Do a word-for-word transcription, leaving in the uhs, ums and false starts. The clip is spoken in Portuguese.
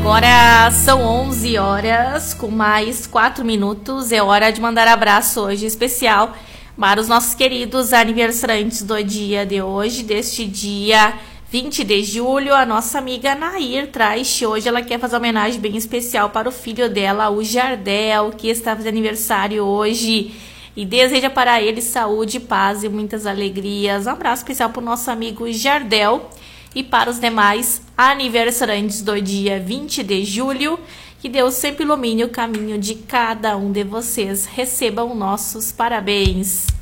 Agora são onze horas com mais quatro minutos. É hora de mandar abraço hoje especial para os nossos queridos aniversariantes do dia de hoje, deste dia vinte de julho. A nossa amiga Nair traz hoje, ela quer fazer uma homenagem bem especial para o filho dela, o Jardel, que está fazendo aniversário hoje. E deseja para ele saúde, paz e muitas alegrias. Um abraço especial para o nosso amigo Jardel e para os demais aniversariantes do dia vinte de julho. Que Deus sempre ilumine o caminho de cada um de vocês. Recebam nossos parabéns.